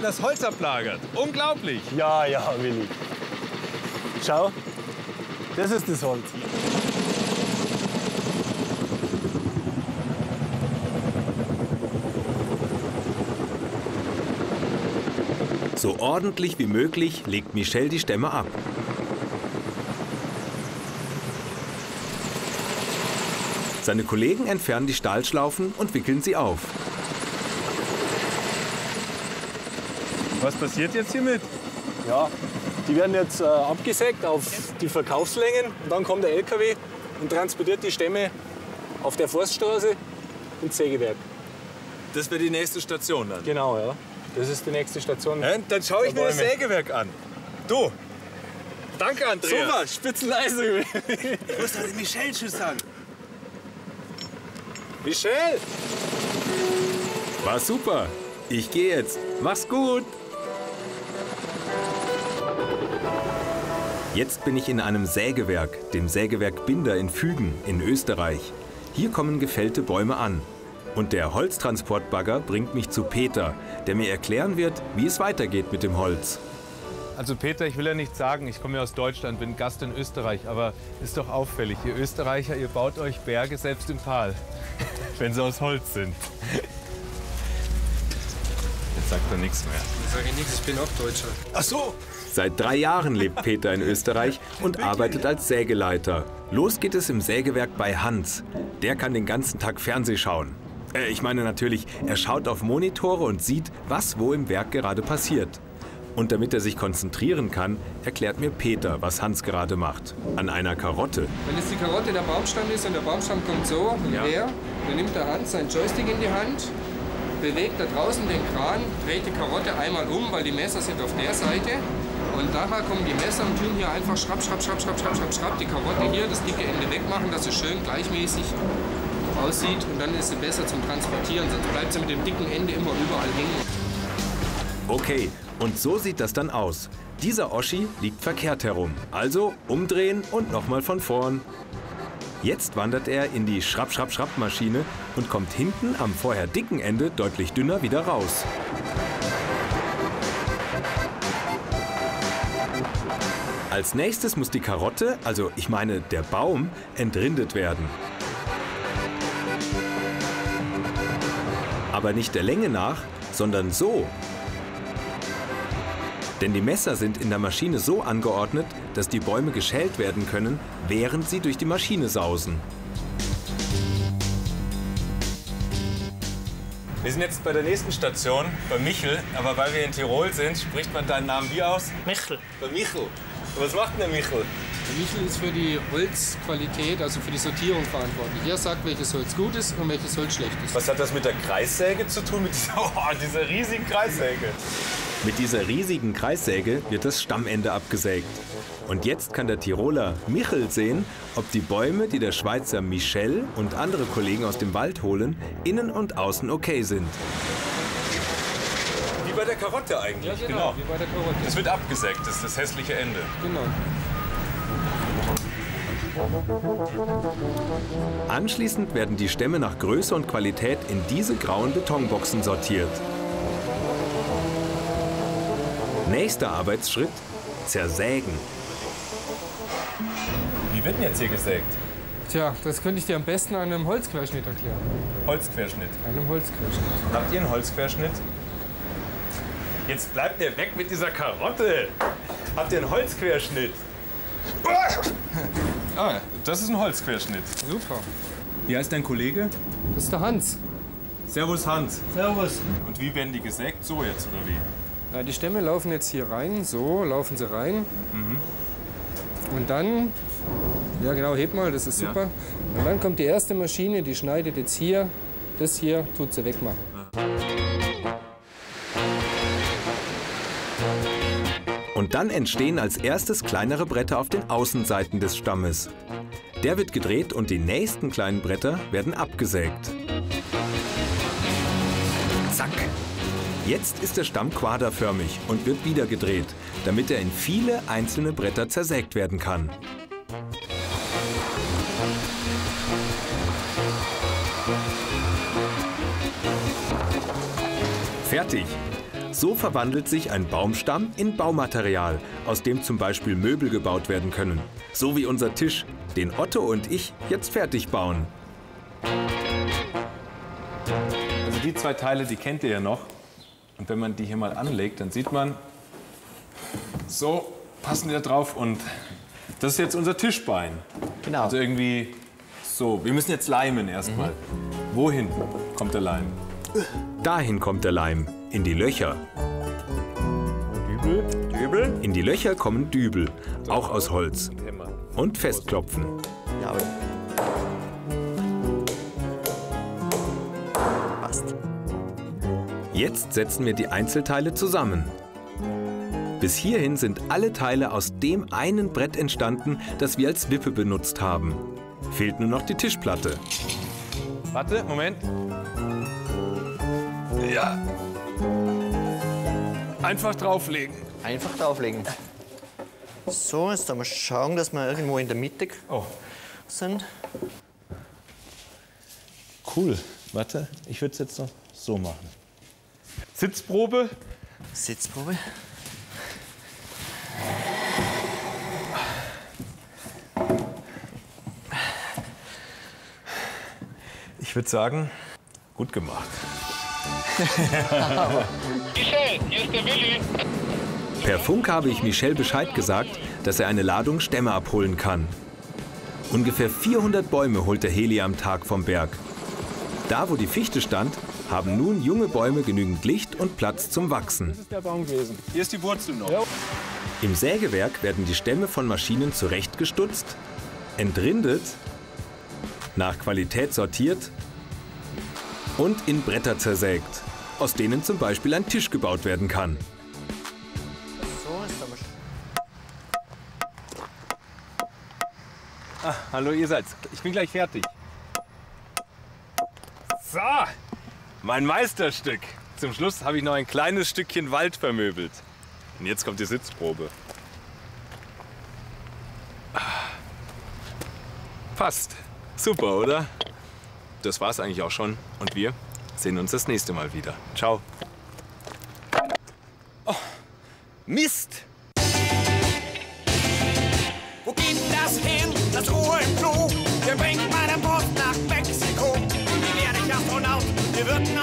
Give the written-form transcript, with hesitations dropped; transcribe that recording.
das Holz ablagert. Unglaublich. Ja, ja, Willi. Schau, das ist das Holz. So ordentlich wie möglich legt Michel die Stämme ab. Seine Kollegen entfernen die Stahlschlaufen und wickeln sie auf. Was passiert jetzt hiermit? Ja, die werden jetzt abgesägt auf die Verkaufslängen. Und dann kommt der LKW und transportiert die Stämme auf der Forststraße ins Sägewerk. Das wäre die nächste Station dann. Genau, ja. Das ist die nächste Station. Dann schaue ich mir das Sägewerk an. Du. Danke, Andreas. Super, Spitzenleistung. Ich muss doch den Michel Tschüss sagen. Michel! War super. Ich gehe jetzt. Mach's gut. Jetzt bin ich in einem Sägewerk, dem Sägewerk Binder in Fügen in Österreich. Hier kommen gefällte Bäume an. Und der Holztransportbagger bringt mich zu Peter, der mir erklären wird, wie es weitergeht mit dem Holz. Also Peter, ich will ja nicht sagen, ich komme ja aus Deutschland, bin Gast in Österreich, aber ist doch auffällig, ihr Österreicher, ihr baut euch Berge selbst im Tal, wenn sie aus Holz sind. Jetzt sagt er nichts mehr. Ich sage nichts, ich bin auch Deutscher. Ach so! Seit 3 Jahren lebt Peter in Österreich und arbeitet als Sägeleiter. Los geht es im Sägewerk bei Hans. Der kann den ganzen Tag Fernseh schauen. Ich meine natürlich, er schaut auf Monitore und sieht, was wo im Werk gerade passiert. Und damit er sich konzentrieren kann, erklärt mir Peter, was Hans gerade macht. An einer Karotte. Wenn jetzt die Karotte der Baumstamm ist und der Baumstamm kommt so her, dann nimmt der Hans seinen Joystick in die Hand, bewegt da draußen den Kran, dreht die Karotte einmal um, weil die Messer sind auf der Seite. Und nachher kommen die Messer und tun hier einfach schrapp, schrapp, schrapp, schrapp, schrapp, schrapp, schrapp, die Karotte hier, das dicke Ende wegmachen, dass es schön gleichmäßig aussieht. Und dann ist sie besser zum Transportieren, sonst bleibt sie mit dem dicken Ende immer überall hängen. Okay, und so sieht das dann aus. Dieser Oschi liegt verkehrt herum. Also umdrehen und nochmal von vorn. Jetzt wandert er in die Schrapp-Schrapp-Schrapp-Maschine und kommt hinten am vorher dicken Ende deutlich dünner wieder raus. Als nächstes muss die Karotte, also ich meine der Baum, entrindet werden. Aber nicht der Länge nach, sondern so. Denn die Messer sind in der Maschine so angeordnet, dass die Bäume geschält werden können, während sie durch die Maschine sausen. Wir sind jetzt bei der nächsten Station, bei Michel. Aber weil wir in Tirol sind, spricht man deinen Namen wie aus? Michel. Bei Michel. Was macht denn der Michel? Der Michel ist für die Holzqualität, also für die Sortierung verantwortlich. Er sagt, welches Holz gut ist und welches Holz schlecht ist. Was hat das mit der Kreissäge zu tun? Mit dieser riesigen Kreissäge? Mit dieser riesigen Kreissäge wird das Stammende abgesägt. Und jetzt kann der Tiroler Michel sehen, ob die Bäume, die der Schweizer Michel und andere Kollegen aus dem Wald holen, innen und außen okay sind. Wie bei der Karotte eigentlich. Ja, genau, wie bei der Karotte. Das wird abgesägt, das ist das hässliche Ende. Genau. Anschließend werden die Stämme nach Größe und Qualität in diese grauen Betonboxen sortiert. Nächster Arbeitsschritt: Zersägen. Wie wird denn jetzt hier gesägt? Tja, das könnte ich dir am besten an einem Holzquerschnitt erklären. Holzquerschnitt. An einem Holzquerschnitt. Habt ihr einen Holzquerschnitt? Jetzt bleibt der weg mit dieser Karotte. Habt ihr einen Holzquerschnitt? Ah, das ist ein Holzquerschnitt. Super. Wie heißt dein Kollege? Das ist der Hans. Servus Hans. Servus. Und wie werden die gesägt? So jetzt oder wie? Ja, die Stämme laufen jetzt hier rein, so laufen sie rein. Und dann, ja genau, heb mal, das ist super. Ja. Und dann kommt die erste Maschine, die schneidet jetzt hier, das hier tut sie wegmachen. Und dann entstehen als erstes kleinere Bretter auf den Außenseiten des Stammes. Der wird gedreht und die nächsten kleinen Bretter werden abgesägt. Zack! Jetzt ist der Stamm quaderförmig und wird wieder gedreht, damit er in viele einzelne Bretter zersägt werden kann. Fertig! So verwandelt sich ein Baumstamm in Baumaterial, aus dem zum Beispiel Möbel gebaut werden können. So wie unser Tisch, den Otto und ich jetzt fertig bauen. Also die zwei Teile, die kennt ihr ja noch. Und wenn man die hier mal anlegt, dann sieht man, so passen die da drauf. Und das ist jetzt unser Tischbein. Genau. Also irgendwie so. Wir müssen jetzt leimen erstmal. Wohin kommt der Leim? Dahin kommt der Leim, in die Löcher. Dübel. In die Löcher kommen Dübel, auch aus Holz. Und festklopfen. Jawohl. Passt. Jetzt setzen wir die Einzelteile zusammen. Bis hierhin sind alle Teile aus dem einen Brett entstanden, das wir als Wippe benutzt haben. Fehlt nur noch die Tischplatte. Warte, Moment. Ja. Einfach drauflegen. Einfach drauflegen. So, jetzt mal schauen, dass wir irgendwo in der Mitte sind. Cool. Warte, ich würde es jetzt noch so machen. Sitzprobe. Sitzprobe. Ich würde sagen, gut gemacht. Michel, hier ist der Willi. Per Funk habe ich Michel Bescheid gesagt, dass er eine Ladung Stämme abholen kann. Ungefähr 400 Bäume holt der Heli am Tag vom Berg. Da, wo die Fichte stand, haben nun junge Bäume genügend Licht und Platz zum Wachsen. Das ist der Baum gewesen. Hier ist die Wurzel noch. Ja. Im Sägewerk werden die Stämme von Maschinen zurechtgestutzt, entrindet, nach Qualität sortiert und in Bretter zersägt, aus denen zum Beispiel ein Tisch gebaut werden kann. So, jetzt haben wir. Hallo, ihr seid's. Ich bin gleich fertig. So, mein Meisterstück. Zum Schluss habe ich noch ein kleines Stückchen Wald vermöbelt. Und jetzt kommt die Sitzprobe. Passt. Super, oder? Das war's eigentlich auch schon. Und wir sehen uns das nächste Mal wieder. Ciao. Oh, Mist! Wo geht das hin, das Rohr im Klo? Wir bringen meine Post nach Mexiko. Wie werde ich Astronaut? Wir würden